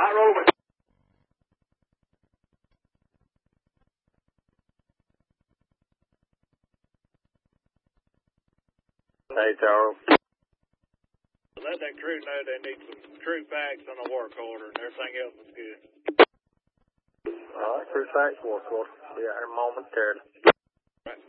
Right, Roman. Hey, Charles. Let that crew know they need some true facts on the work order, and everything else is good. All right, crew facts, work order. Be out here momentarily.